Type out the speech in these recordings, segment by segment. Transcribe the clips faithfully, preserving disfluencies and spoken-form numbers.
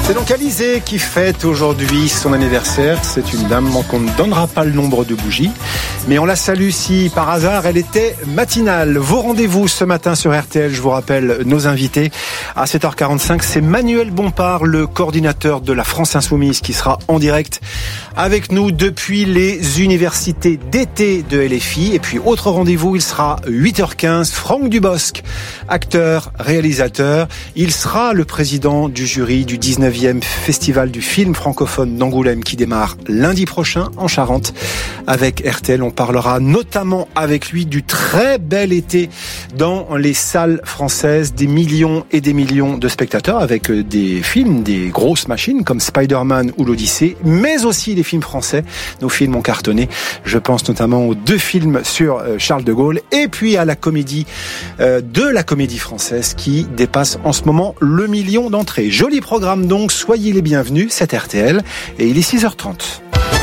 C'est donc Alizée qui fête aujourd'hui son anniversaire. C'est une dame qu'on ne donnera pas le nombre de bougies, mais on la salue si par hasard elle était matinale. Vos rendez-vous ce matin sur R T L, je vous rappelle nos invités. À sept heures quarante-cinq, c'est Manuel Bompard, le coordinateur de la France Insoumise, qui sera en direct avec nous depuis les universités d'été de L F I. Et puis autre rendez-vous, il sera huit heures quinze, Franck Dubosc, acteur, réalisateur. Il sera le président du jury du dix-neuvième Festival du film francophone d'Angoulême qui démarre lundi prochain en Charente. Avec R T L, on parlera notamment avec lui du très bel été dans les salles françaises, des millions et des millions de spectateurs avec des films, des grosses machines comme Spider-Man ou l'Odyssée, mais aussi des films français. Nos films ont cartonné. Je pense notamment aux deux films sur Charles de Gaulle et puis à la comédie euh, de la comédie française qui dépasse en ce moment le million d'entrées. Joli programme donc. Soyez les bienvenus, c'est R T L et il est six heures trente.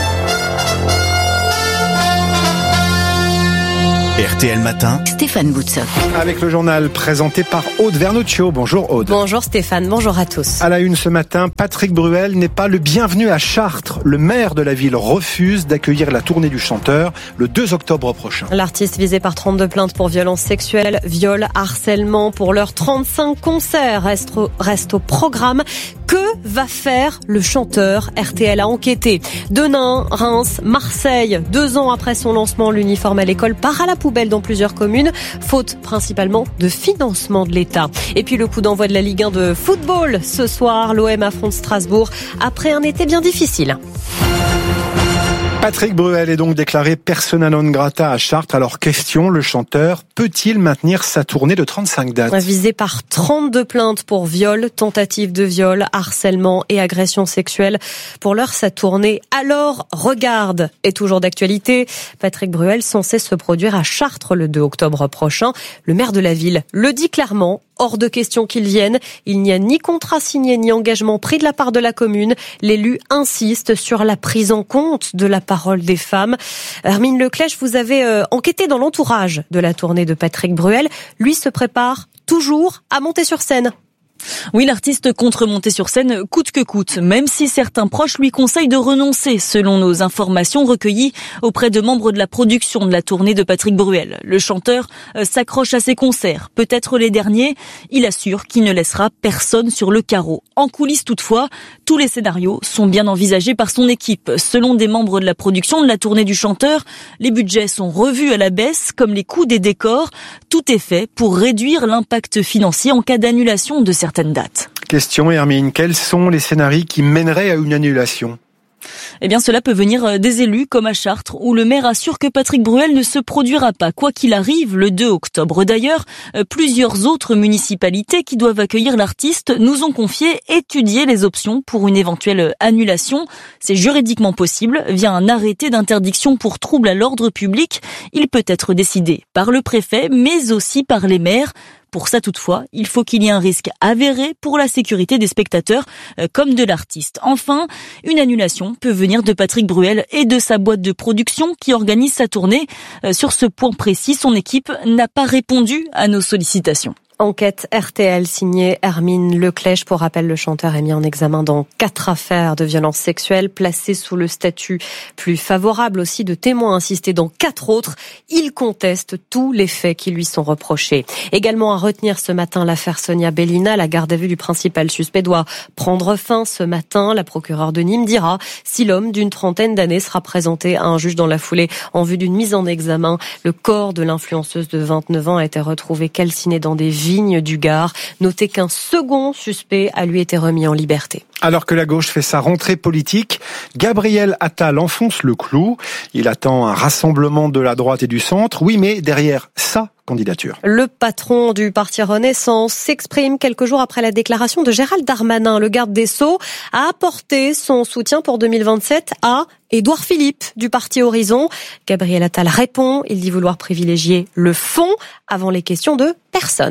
R T L Matin, Stéphane Boutsock. Avec le journal présenté par Aude Vernuccio. Bonjour Aude. Bonjour Stéphane, bonjour à tous. À la une ce matin, Patrick Bruel n'est pas le bienvenu à Chartres. Le maire de la ville refuse d'accueillir la tournée du chanteur le deux octobre prochain. L'artiste visé par trente-deux plaintes pour violences sexuelles, viol, harcèlement. Pour leurs trente-cinq concerts reste au, reste au programme. Que va faire le chanteur? R T L a enquêté. Denain, Reims, Marseille. Deux ans après son lancement, l'uniforme à l'école part à la poubelle dans plusieurs communes, faute principalement de financement de l'État. Et puis le coup d'envoi de la Ligue un de football. Ce soir, l'O M affronte Strasbourg après un été bien difficile. Patrick Bruel est donc déclaré persona non grata à Chartres. Alors question, le chanteur peut-il maintenir sa tournée de trente-cinq dates? Visé par trente-deux plaintes pour viol, tentative de viol, harcèlement et agression sexuelle. Pour l'heure, sa tournée Alors Regarde est toujours d'actualité. Patrick Bruel censé se produire à Chartres le deux octobre prochain. Le maire de la ville le dit clairement. Hors de question qu'il vienne. Il n'y a ni contrat signé ni engagement pris de la part de la commune. L'élu insiste sur la prise en compte de la parole des femmes. Hermine Leclèche, vous avez euh, enquêté dans l'entourage de la tournée de Patrick Bruel. Lui se prépare toujours à monter sur scène. Oui, l'artiste compte remonter sur scène coûte que coûte, même si certains proches lui conseillent de renoncer, selon nos informations recueillies auprès de membres de la production de la tournée de Patrick Bruel. Le chanteur s'accroche à ses concerts, peut-être les derniers. Il assure qu'il ne laissera personne sur le carreau. En coulisses toutefois, tous les scénarios sont bien envisagés par son équipe. Selon des membres de la production de la tournée du chanteur, les budgets sont revus à la baisse, comme les coûts des décors. Tout est fait pour réduire l'impact financier en cas d'annulation de certaines dates. Question Hermine, quels sont les scénarios qui mèneraient à une annulation? Eh bien, cela peut venir des élus, comme à Chartres, où le maire assure que Patrick Bruel ne se produira pas, quoi qu'il arrive, le deux octobre. D'ailleurs, plusieurs autres municipalités qui doivent accueillir l'artiste nous ont confié étudier les options pour une éventuelle annulation. C'est juridiquement possible via un arrêté d'interdiction pour trouble à l'ordre public. Il peut être décidé par le préfet, mais aussi par les maires. Pour ça, toutefois, il faut qu'il y ait un risque avéré pour la sécurité des spectateurs euh, comme de l'artiste. Enfin, une annulation peut venir de Patrick Bruel et de sa boîte de production qui organise sa tournée. Euh, sur ce point précis, son équipe n'a pas répondu à nos sollicitations. Enquête R T L signée Hermine Leclèche. Pour rappel, le chanteur est mis en examen dans quatre affaires de violences sexuelles, placé sous le statut plus favorable aussi de témoin assisté dans quatre autres. Il conteste tous les faits qui lui sont reprochés. Également à retenir ce matin l'affaire Sonia Bellina. La garde à vue du principal suspect doit prendre fin ce matin. La procureure de Nîmes dira si l'homme d'une trentaine d'années sera présenté à un juge dans la foulée en vue d'une mise en examen. Le corps de l'influenceuse de vingt-neuf ans a été retrouvé calciné dans des vignes du Gard. Notez qu'un second suspect a lui été remis en liberté. Alors que la gauche fait sa rentrée politique, Gabriel Attal enfonce le clou. Il attend un rassemblement de la droite et du centre. Oui, mais derrière sa candidature. Le patron du parti Renaissance s'exprime quelques jours après la déclaration de Gérald Darmanin. Le garde des Sceaux a apporté son soutien pour deux mille vingt-sept à Édouard Philippe du parti Horizon. Gabriel Attal répond. Il dit vouloir privilégier le fond avant les questions de personne.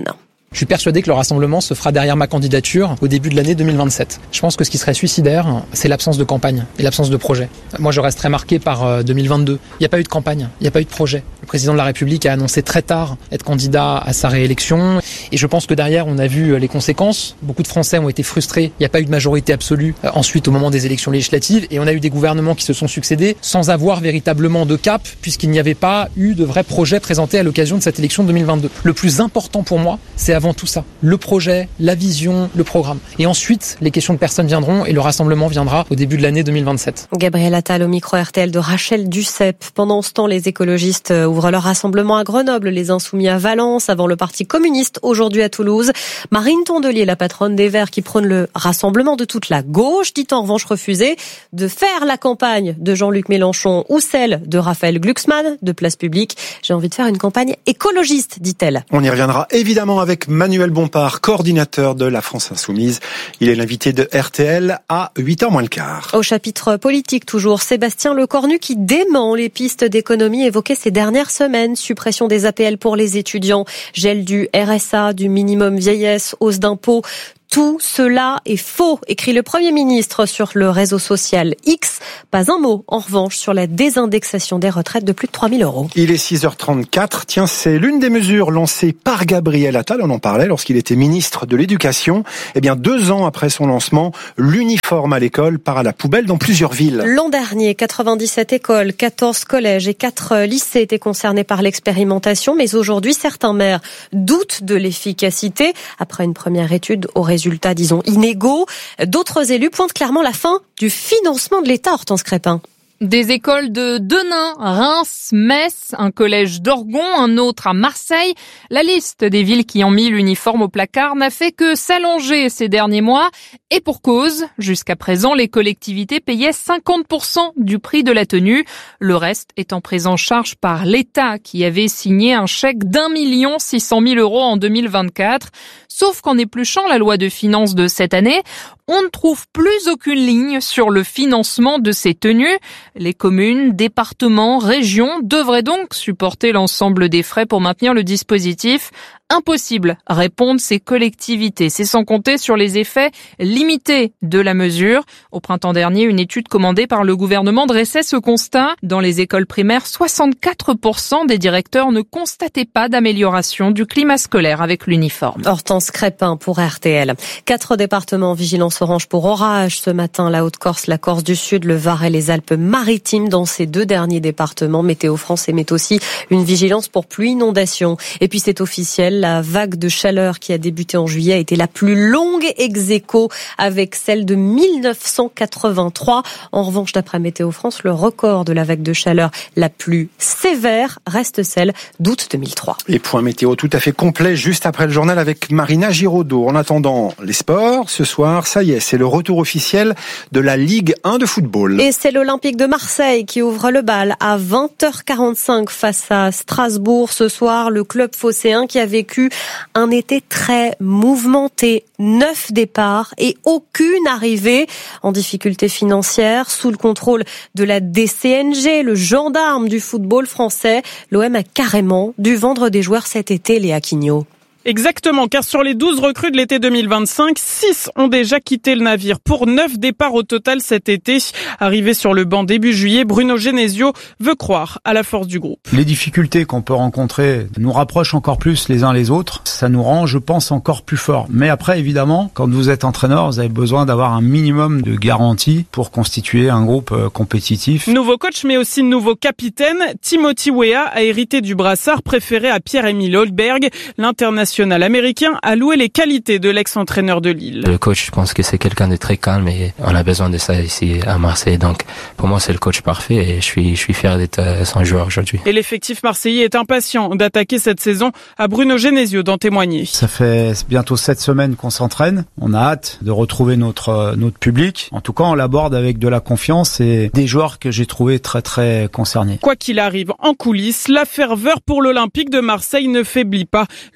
Je suis persuadé que le rassemblement se fera derrière ma candidature au début de l'année deux mille vingt-sept. Je pense que ce qui serait suicidaire, c'est l'absence de campagne et l'absence de projet. Moi, je resterai marqué par deux mille vingt-deux. Il n'y a pas eu de campagne, il n'y a pas eu de projet. Le président de la République a annoncé très tard être candidat à sa réélection. Et je pense que derrière, on a vu les conséquences. Beaucoup de Français ont été frustrés. Il n'y a pas eu de majorité absolue ensuite au moment des élections législatives. Et on a eu des gouvernements qui se sont succédés sans avoir véritablement de cap, puisqu'il n'y avait pas eu de vrai projet présenté à l'occasion de cette élection de deux mille vingt-deux. Le plus important pour moi, c'est avant tout ça. Le projet, la vision, le programme. Et ensuite, les questions de personnes viendront et le rassemblement viendra au début de l'année deux mille vingt-sept. Gabriel Attal au micro R T L de Rachel Duceppe. Pendant ce temps, les écologistes ouvrent leur rassemblement à Grenoble, les Insoumis à Valence, avant le Parti communiste aujourd'hui à Toulouse. Marine Tondelier, la patronne des Verts, qui prône le rassemblement de toute la gauche, dit en revanche refuser de faire la campagne de Jean-Luc Mélenchon ou celle de Raphaël Glucksmann de Place Publique. J'ai envie de faire une campagne écologiste, dit-elle. On y reviendra évidemment avec Manuel Bompard, coordinateur de la France Insoumise. Il est l'invité de R T L à huit heures moins le quart. Au chapitre politique toujours, Sébastien Lecornu qui dément les pistes d'économie évoquées ces dernières semaines. Suppression des A P L pour les étudiants, gel du R S A, du minimum vieillesse, hausse d'impôts. Tout cela est faux, écrit le Premier ministre sur le réseau social X. Pas un mot, en revanche, sur la désindexation des retraites de plus de trois mille euros. Il est six heures trente-quatre. Tiens, c'est l'une des mesures lancées par Gabriel Attal. On en parlait lorsqu'il était ministre de l'Éducation. Eh bien, deux ans après son lancement, l'uniforme à l'école part à la poubelle dans plusieurs villes. L'an dernier, quatre-vingt-dix-sept écoles, quatorze collèges et quatre lycées étaient concernés par l'expérimentation. Mais aujourd'hui, certains maires doutent de l'efficacité. Après une première étude au résultat Résultats, disons, inégaux. D'autres élus pointent clairement la fin du financement de l'État, Hortense Crépin. Des écoles de Denain, Reims, Metz, un collège d'Orgon, un autre à Marseille. La liste des villes qui ont mis l'uniforme au placard n'a fait que s'allonger ces derniers mois. Et pour cause, jusqu'à présent, les collectivités payaient cinquante pour cent du prix de la tenue. Le reste étant pris en charge par l'État qui avait signé un chèque d'un million six cent mille euros en deux mille vingt-quatre. Sauf qu'en épluchant la loi de finances de cette année, on ne trouve plus aucune ligne sur le financement de ces tenues. Les communes, départements, régions devraient donc supporter l'ensemble des frais pour maintenir le dispositif. Impossible, répondent ces collectivités. C'est sans compter sur les effets limités de la mesure. Au printemps dernier, une étude commandée par le gouvernement dressait ce constat. Dans les écoles primaires, soixante-quatre pour cent des directeurs ne constataient pas d'amélioration du climat scolaire avec l'uniforme. Hortense Crépin pour R T L. Quatre départements en vigilance orange pour orage ce matin. La Haute-Corse, la Corse du Sud, le Var et les Alpes-Maritimes. Dans ces deux derniers départements, Météo France émet aussi une vigilance pour pluie inondation. Et puis c'est officiel. La vague de chaleur qui a débuté en juillet a été la plus longue ex aequo avec celle de mille neuf cent quatre-vingt-trois. En revanche, d'après Météo France, le record de la vague de chaleur la plus sévère reste celle d'août deux mille trois. Les points météo tout à fait complets juste après le journal avec Marina Giraudot. En attendant les sports, ce soir, ça y est, c'est le retour officiel de la Ligue un de football. Et c'est l'Olympique de Marseille qui ouvre le bal à vingt heures quarante-cinq face à Strasbourg. Ce soir, le club phocéen qui a vécu un été très mouvementé, neuf départs et aucune arrivée en difficulté financière sous le contrôle de la D C N G, le gendarme du football français. L'O M a carrément dû vendre des joueurs cet été, Léa Quignot. Exactement, car sur les douze recrues de l'été deux mille vingt-cinq, six ont déjà quitté le navire pour neuf départs au total cet été. Arrivé sur le banc début juillet, Bruno Genesio veut croire à la force du groupe. Les difficultés qu'on peut rencontrer nous rapprochent encore plus les uns les autres. Ça nous rend, je pense, encore plus forts. Mais après, évidemment, quand vous êtes entraîneur, vous avez besoin d'avoir un minimum de garanties pour constituer un groupe compétitif. Nouveau coach, mais aussi nouveau capitaine. Timothy Weah a hérité du brassard préféré à Pierre-Emile Holberg. L'international américain a loué les qualités de l'ex-entraîneur de Lille. Le coach, je pense que c'est quelqu'un de très calme et on a besoin de ça ici à Marseille. Donc, pour moi, c'est le coach parfait et je suis, je suis fier d'être son joueur aujourd'hui. Et l'effectif marseillais est impatient d'attaquer cette saison. À Bruno Genesio d'en témoigner. Ça fait bientôt sept semaines qu'on s'entraîne. On a hâte de retrouver notre, notre public. En tout cas, on l'aborde avec de la confiance et des joueurs que j'ai trouvés très, très concernés. Quoi qu'il arrive en coulisses, la ferveur pour l'Olympique de Marseille ne faiblit pas. Le vélo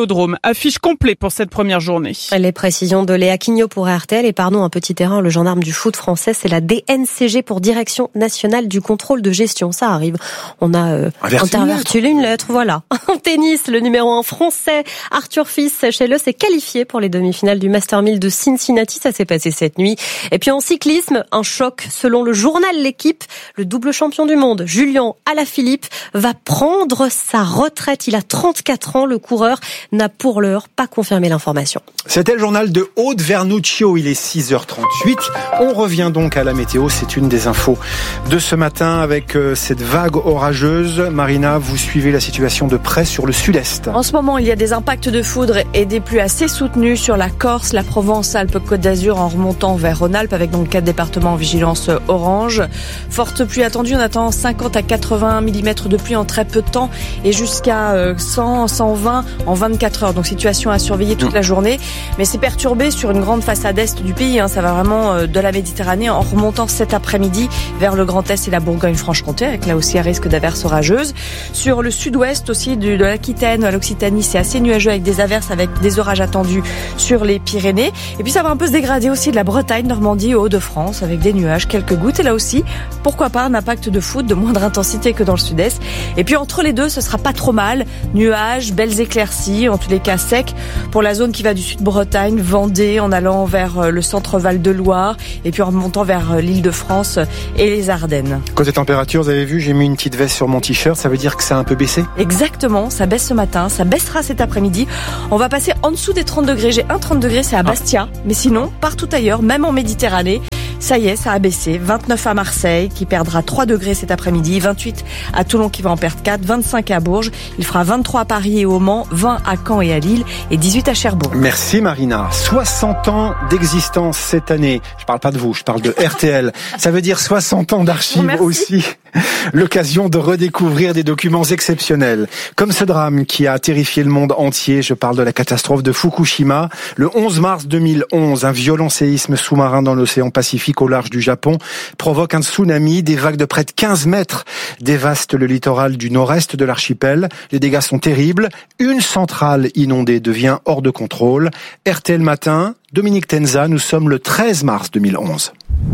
Vélodrome. Affiche complet pour cette première journée. Les précisions de Léa Quignot pour R T L et pardon, un petit terrain, le gendarme du foot français, c'est la D N C G pour Direction Nationale du Contrôle de Gestion. Ça arrive. On a euh, interverti une lettre, voilà. En tennis, le numéro un français, Arthur Fils, chez le, s'est qualifié pour les demi-finales du Master mille de Cincinnati. Ça s'est passé cette nuit. Et puis en cyclisme, un choc selon le journal L'Équipe. Le double champion du monde, Julian Alaphilippe, va prendre sa retraite. Il a trente-quatre ans. Le coureur n'a pour l'heure pas confirmé l'information. C'était le journal de Aude Vernuccio. Il est six heures trente-huit. On revient donc à la météo. C'est une des infos de ce matin avec cette vague orageuse. Marina, vous suivez la situation de près sur le sud-est. En ce moment, il y a des impacts de foudre et des pluies assez soutenues sur la Corse, la Provence, Alpes-Côte d'Azur en remontant vers Rhône-Alpes avec donc quatre départements en vigilance orange. Forte pluie attendue. On attend cinquante à quatre-vingts millimètres de pluie en très peu de temps et jusqu'à cent, cent vingt en vingt-quatre heures. Donc situation à surveiller toute la journée. Mais c'est perturbé sur une grande façade est du pays. Hein. Ça va vraiment de la Méditerranée en remontant cet après-midi vers le Grand Est et la Bourgogne-Franche-Comté avec là aussi un risque d'averses orageuses. Sur le sud-ouest aussi de l'Aquitaine à l'Occitanie, c'est assez nuageux avec des averses, avec des orages attendus sur les Pyrénées. Et puis ça va un peu se dégrader aussi de la Bretagne, Normandie, Hauts-de-France avec des nuages, quelques gouttes. Et là aussi, pourquoi pas un impact de foudre de moindre intensité que dans le sud-est. Et puis entre les deux, ce sera pas trop mal. Nuages, belles éclaircies, en tous les cas secs pour la zone qui va du sud-Bretagne, Vendée, en allant vers le centre Val-de-Loire et puis en remontant vers l'Île-de-France et les Ardennes. Côté température, vous avez vu, j'ai mis une petite veste sur mon t-shirt. Ça veut dire que ça a un peu baissé ? Exactement, ça baisse ce matin, ça baissera cet après-midi. On va passer en dessous des trente degrés. J'ai un trente degrés, c'est à Bastia. Mais sinon, partout ailleurs, même en Méditerranée, ça y est, ça a baissé. vingt-neuf à Marseille, qui perdra trois degrés cet après-midi. vingt-huit à Toulon, qui va en perdre quatre. vingt-cinq à Bourges. Il fera vingt-trois à Paris et au Mans. vingt à Caen et à Lille. Et dix-huit à Cherbourg. Merci Marina. soixante ans d'existence cette année. Je parle pas de vous, je parle de R T L. Ça veut dire soixante ans d'archives Merci. aussi. L'occasion de redécouvrir des documents exceptionnels. Comme ce drame qui a terrifié le monde entier. Je parle de la catastrophe de Fukushima. Le onze mars deux mille onze, un violent séisme sous-marin dans l'océan Pacifique au large du Japon provoque un tsunami. Des vagues de près de quinze mètres dévastent le littoral du nord-est de l'archipel. Les dégâts sont terribles. Une centrale inondée devient hors de contrôle. R T L Matin, Dominique Tenza, nous sommes le treize mars deux mille onze.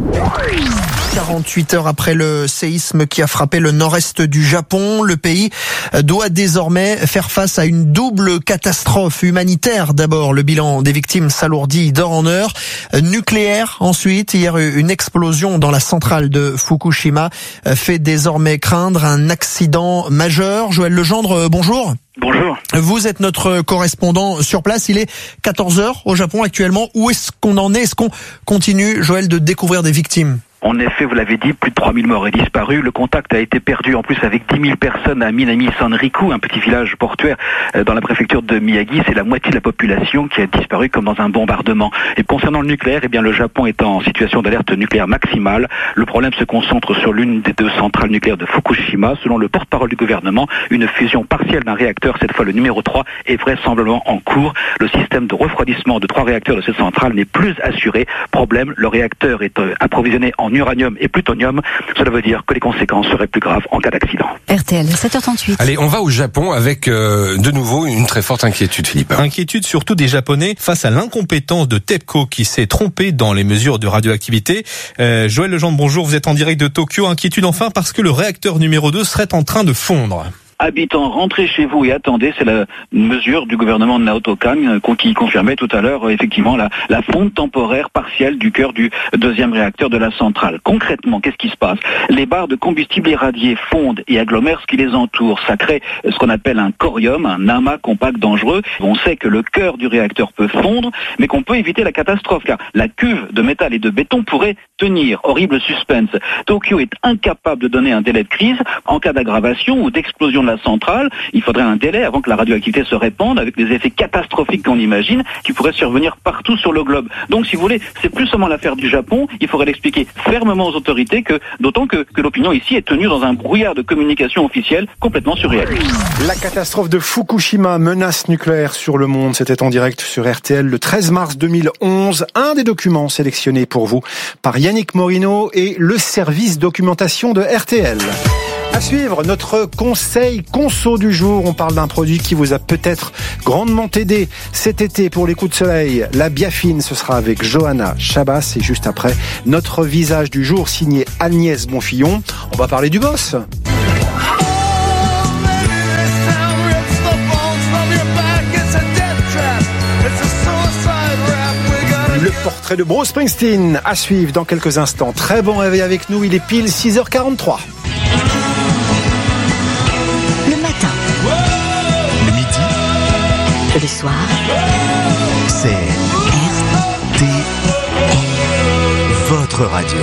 quarante-huit heures après le séisme qui a frappé le nord-est du Japon, le pays doit désormais faire face à une double catastrophe humanitaire. D'abord, le bilan des victimes s'alourdit d'heure en heure. Nucléaire ensuite. Hier, une explosion dans la centrale de Fukushima fait désormais craindre un accident majeur. Joël Legendre, bonjour. Bonjour. Vous êtes notre correspondant sur place. Il est quatorze heures au Japon actuellement. Où est-ce qu'on en est ? Est-ce qu'on continue, Joël, de découvrir des victimes ? En effet, vous l'avez dit, plus de trois mille morts est disparu. Le contact a été perdu en plus avec dix mille personnes à Minami-Sanriku, un petit village portuaire dans la préfecture de Miyagi. C'est la moitié de la population qui a disparu comme dans un bombardement. Et concernant le nucléaire, eh bien, le Japon est en situation d'alerte nucléaire maximale. Le problème se concentre sur l'une des deux centrales nucléaires de Fukushima. Selon le porte-parole du gouvernement, une fusion partielle d'un réacteur, cette fois le numéro trois, est vraisemblablement en cours. Le système de refroidissement de trois réacteurs de cette centrale n'est plus assuré. Problème, le réacteur est approvisionné en uranium et plutonium. Cela veut dire que les conséquences seraient plus graves en cas d'accident. R T L, sept heures trente-huit. Allez, on va au Japon avec euh, de nouveau une très forte inquiétude, Philippe. Inquiétude surtout des Japonais face à l'incompétence de TEPCO qui s'est trompé dans les mesures de radioactivité. Euh, Joël Legendre, bonjour, vous êtes en direct de Tokyo. Inquiétude enfin parce que le réacteur numéro deux serait en train de fondre. Habitants, rentrez chez vous et attendez, c'est la mesure du gouvernement de Naoto Kan qui confirmait tout à l'heure effectivement la, la fonte temporaire partielle du cœur du deuxième réacteur de la centrale. Concrètement, qu'est-ce qui se passe ? Les barres de combustible irradié fondent et agglomèrent ce qui les entoure. Ça crée ce qu'on appelle un corium, un amas compact dangereux. On sait que le cœur du réacteur peut fondre, mais qu'on peut éviter la catastrophe car la cuve de métal et de béton pourrait tenir. Horrible suspense. Tokyo est incapable de donner un délai de crise en cas d'aggravation ou d'explosion de la centrale. Il faudrait un délai avant que la radioactivité se répande avec des effets catastrophiques qu'on imagine qui pourraient survenir partout sur le globe. Donc si vous voulez, c'est plus seulement l'affaire du Japon, il faudrait l'expliquer fermement aux autorités que, d'autant que, que l'opinion ici est tenue dans un brouillard de communication officielle complètement surréaliste. La catastrophe de Fukushima, menace nucléaire sur le monde, c'était en direct sur R T L le treize mars deux mille onze. Un des documents sélectionnés pour vous par Yannick Morino et le service documentation de R T L. À suivre, notre conseil conso du jour. On parle d'un produit qui vous a peut-être grandement aidé cet été pour les coups de soleil. La Biafine, ce sera avec Johanna Chabas. Et juste après, notre visage du jour signé Agnès Bonfillon. On va parler du boss. Le portrait de Bruce Springsteen à suivre dans quelques instants. Très bon réveil avec nous, il est pile six heures quarante-trois. Le matin. Le midi. Et le soir. C'est R T L. Votre radio.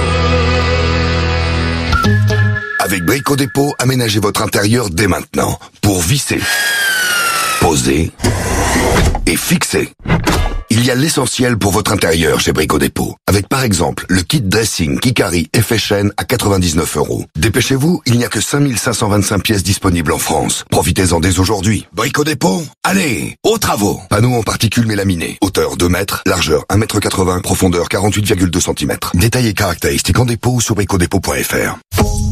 Avec Brico Dépôt, aménagez votre intérieur dès maintenant pour visser, poser et fixer. Il y a l'essentiel pour votre intérieur chez Brico Dépôt. Avec par exemple le kit dressing Kikari Effet Chêne à quatre-vingt-dix-neuf euros. Dépêchez-vous, il n'y a que cinq mille cinq cent vingt-cinq pièces disponibles en France. Profitez-en dès aujourd'hui. Brico Dépôt, allez, aux travaux. Panneau en particules mélaminés. Hauteur deux mètres, largeur un mètre quatre-vingts, profondeur quarante-huit virgule deux centimètres. Détails et caractéristiques en dépôt ou sur bricodépôt point f r.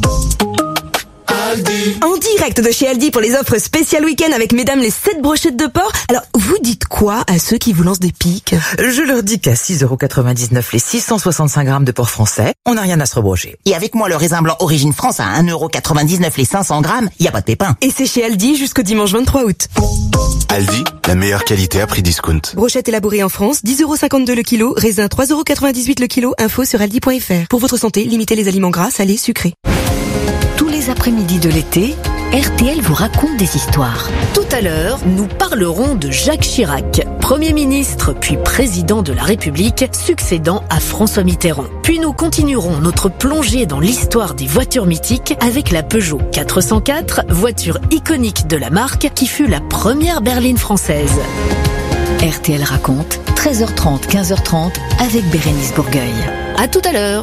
En direct de chez Aldi pour les offres spéciales week-end avec mesdames les sept brochettes de porc. Alors, vous dites quoi à ceux qui vous lancent des piques? Je leur dis qu'à six euros quatre-vingt-dix-neuf les six cent soixante-cinq grammes de porc français, on n'a rien à se rebrocher. Et avec moi, le raisin blanc Origine France à un euro quatre-vingt-dix-neuf les cinq cents grammes, y a pas de pépin. Et c'est chez Aldi jusqu'au dimanche vingt-trois août. Aldi, la meilleure qualité à prix discount. Brochette élaborée en France, dix euros cinquante-deux le kilo, raisin trois euros quatre-vingt-dix-huit le kilo, info sur aldi point f r. Pour votre santé, limitez les aliments gras, salés, sucrés. Tous les après-midi de l'été, R T L vous raconte des histoires. Tout à l'heure, nous parlerons de Jacques Chirac, Premier ministre puis président de la République, succédant à François Mitterrand. Puis nous continuerons notre plongée dans l'histoire des voitures mythiques avec la Peugeot quatre cent quatre, voiture iconique de la marque qui fut la première berline française. R T L raconte, treize heures trente, quinze heures trente avec Bérénice Bourgueil. À tout à l'heure.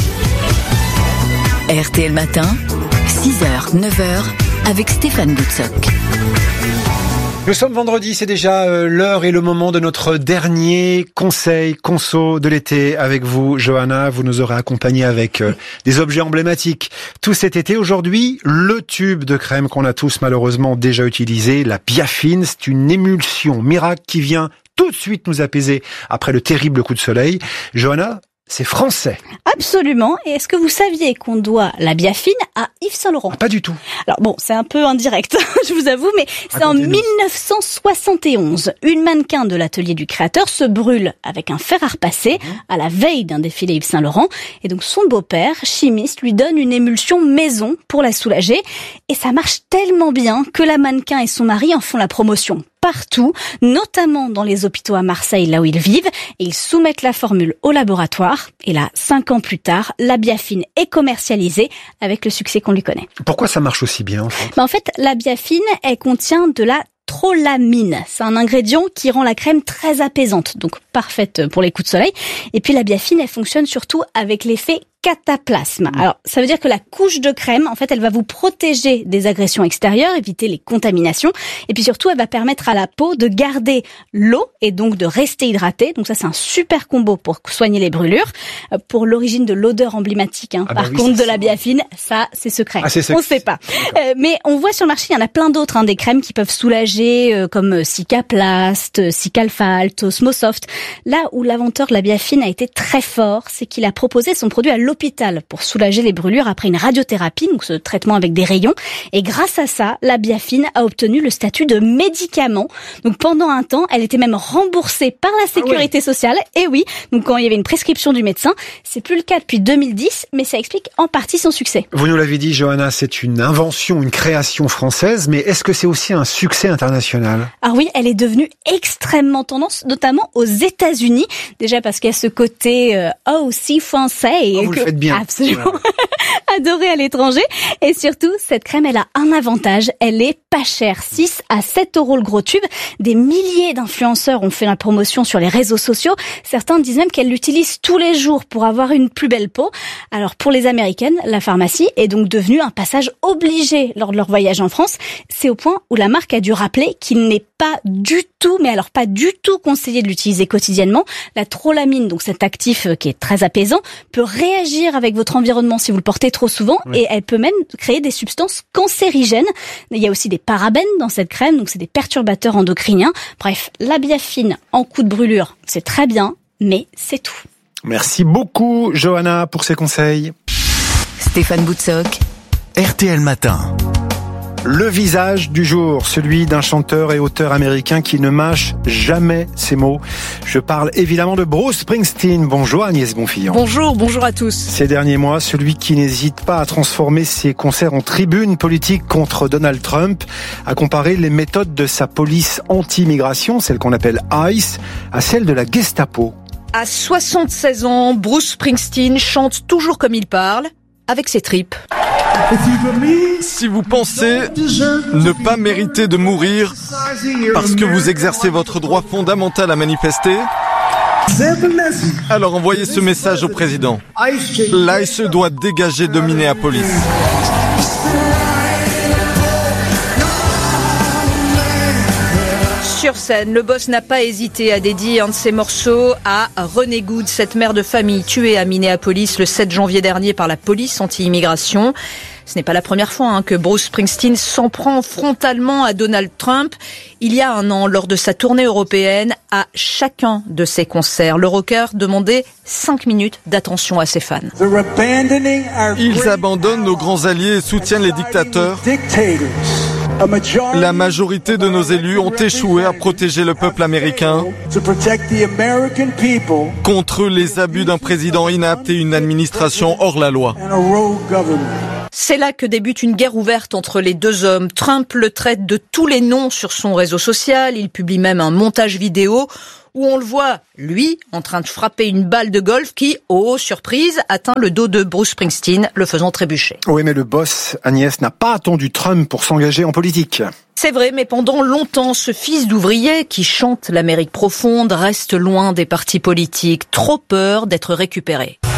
R T L Matin, six heures, neuf heures, avec Stéphane Boutsock. Nous sommes vendredi, c'est déjà euh, l'heure et le moment de notre dernier conseil conso de l'été avec vous, Johanna. Vous nous aurez accompagné avec euh, des objets emblématiques tout cet été. Aujourd'hui, le tube de crème qu'on a tous malheureusement déjà utilisé, la Biafine. C'est une émulsion miracle qui vient tout de suite nous apaiser après le terrible coup de soleil. Johanna, c'est français. Absolument. Et est-ce que vous saviez qu'on doit la Biafine à Yves Saint Laurent? Ah, pas du tout. Alors bon, c'est un peu indirect, je vous avoue, mais c'est en mille neuf cent soixante et onze. Une mannequin de l'atelier du créateur se brûle avec un fer à repasser mmh. à la veille d'un défilé Yves Saint Laurent. Et donc son beau-père, chimiste, lui donne une émulsion maison pour la soulager. Et ça marche tellement bien que la mannequin et son mari en font la promotion partout, notamment dans les hôpitaux à Marseille, là où ils vivent, et ils soumettent la formule au laboratoire. Et là, cinq ans plus tard, la Biafine est commercialisée avec le succès qu'on lui connaît. Pourquoi ça marche aussi bien en fait ? Ben, en fait, la Biafine, elle contient de la trolamine. C'est un ingrédient qui rend la crème très apaisante, donc parfaite pour les coups de soleil. Et puis la Biafine, elle fonctionne surtout avec l'effet cataplasme. Alors, ça veut dire que la couche de crème, en fait, elle va vous protéger des agressions extérieures, éviter les contaminations, et puis surtout, elle va permettre à la peau de garder l'eau et donc de rester hydratée. Donc ça, c'est un super combo pour soigner les brûlures. Pour l'origine de l'odeur emblématique, hein, ah bah par oui, contre, de la Biafine, ça, c'est secret. Ah, c'est secret. On sait pas. Euh, mais on voit sur le marché, il y en a plein d'autres, hein, des crèmes qui peuvent soulager, euh, comme Cicaplast, Cicalfalt, Osmosoft. Là où l'inventeur de la Biafine a été très fort, c'est qu'il a proposé son produit à l'hôpital pour soulager les brûlures après une radiothérapie, donc ce traitement avec des rayons. Et grâce à ça, la Biafine a obtenu le statut de médicament. Donc pendant un temps, elle était même remboursée par la sécurité ah ouais. sociale. Et oui, donc quand il y avait une prescription du médecin, c'est plus le cas depuis deux mille dix, mais ça explique en partie son succès. Vous nous l'avez dit, Johanna, c'est une invention, une création française, mais est-ce que c'est aussi un succès international ? Ah oui, elle est devenue extrêmement tendance, notamment aux États-Unis. Déjà parce qu'il y a ce côté euh, oh, si français et oh, que faites bien. Absolument. Adorée à l'étranger. Et surtout, cette crème, elle a un avantage. Elle est pas chère. six à sept euros le gros tube. Des milliers d'influenceurs ont fait la promotion sur les réseaux sociaux. Certains disent même qu'elles l'utilisent tous les jours pour avoir une plus belle peau. Alors, pour les Américaines, la pharmacie est donc devenue un passage obligé lors de leur voyage en France. C'est au point où la marque a dû rappeler qu'il n'est pas du tout, mais alors pas du tout conseillé de l'utiliser quotidiennement. La trolamine, donc cet actif qui est très apaisant, peut réagir interagir avec votre environnement si vous le portez trop souvent, oui. et elle peut même créer des substances cancérigènes. Il y a aussi des parabènes dans cette crème, donc c'est des perturbateurs endocriniens. Bref, la biafine en coup de brûlure, c'est très bien, mais c'est tout. Merci beaucoup, Johanna, pour ces conseils. Stéphane Boutsock, R T L Matin. Le visage du jour, celui d'un chanteur et auteur américain qui ne mâche jamais ses mots. Je parle évidemment de Bruce Springsteen. Bonjour Agnès Bonfillon. Bonjour, bonjour à tous. Ces derniers mois, celui qui n'hésite pas à transformer ses concerts en tribune politique contre Donald Trump, a comparé les méthodes de sa police anti-immigration, celle qu'on appelle ICE, à celle de la Gestapo. À soixante-seize ans, Bruce Springsteen chante toujours comme il parle, avec ses tripes. Si vous pensez ne pas mériter de mourir parce que vous exercez votre droit fondamental à manifester, alors envoyez ce message au président. L'ICE doit dégager de Minneapolis. Sur scène, le boss n'a pas hésité à dédier un de ses morceaux à Renee Good, cette mère de famille tuée à Minneapolis le sept janvier dernier par la police anti-immigration. Ce n'est pas la première fois hein, que Bruce Springsteen s'en prend frontalement à Donald Trump. Il y a un an, lors de sa tournée européenne, à chacun de ses concerts, le rocker demandait cinq minutes d'attention à ses fans. Ils abandonnent nos grands alliés et soutiennent les dictateurs. La majorité de nos élus ont échoué à protéger le peuple américain contre les abus d'un président inapte et une administration hors la loi. C'est là que débute une guerre ouverte entre les deux hommes. Trump le traite de tous les noms sur son réseau social. Il publie même un montage vidéo où on le voit, lui, en train de frapper une balle de golf qui, oh surprise, atteint le dos de Bruce Springsteen, le faisant trébucher. Oui, mais le boss, Agnès, n'a pas attendu Trump pour s'engager en politique. C'est vrai, mais pendant longtemps, ce fils d'ouvrier qui chante l'Amérique profonde reste loin des partis politiques, trop peur d'être récupéré.